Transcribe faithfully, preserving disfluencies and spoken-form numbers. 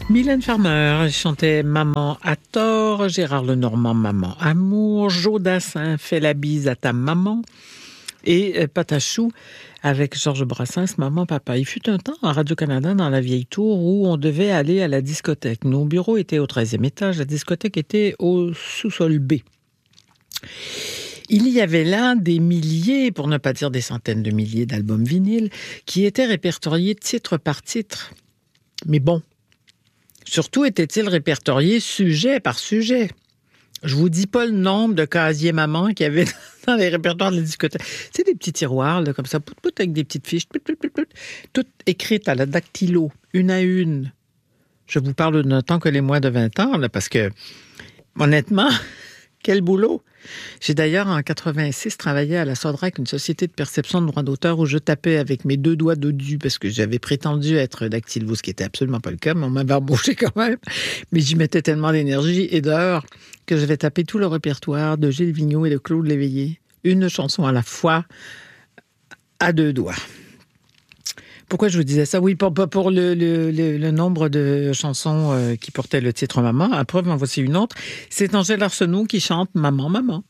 Mylène Farmer chantait Maman à tort, Gérard Lenormand Maman amour, Joe Dassin fait la bise à ta maman et Patachou avec Georges Brassens Maman Papa. Il fut un temps à Radio-Canada dans la vieille tour où on devait aller à la discothèque. Nos bureaux étaient au treizième étage, la discothèque était au sous-sol B. Il y avait là des milliers, pour ne pas dire des centaines de milliers d'albums vinyles qui étaient répertoriés titre par titre. Mais bon, surtout était-il répertorié sujet par sujet. Je vous dis pas le nombre de casiers maman qu'il y avait dans les répertoires de la discothèque. C'est des petits tiroirs, là, comme ça, pout, pout, avec des petites fiches, pout, pout, pout, pout, toutes écrites à la dactylo, une à une. Je vous parle d'un temps que les moins de vingt ans, là, parce que, honnêtement, quel boulot! J'ai d'ailleurs, en quatre-vingt-six, travaillé à la Sodrac, une société de perception de droits d'auteur où je tapais avec mes deux doigts dodus parce que j'avais prétendu être dactylo, ce qui n'était absolument pas le cas, mais on m'avait embauché quand même. Mais j'y mettais tellement d'énergie et d'heures que j'avais tapé tout le répertoire de Gilles Vigneault et de Claude Léveillé, une chanson à la fois, à deux doigts. Pourquoi je vous disais ça? Oui, pas pour, pour le, le, le, le nombre de chansons euh, qui portaient le titre Maman. À preuve, en voici une autre. C'est Angèle Arsenault qui chante Maman, Maman.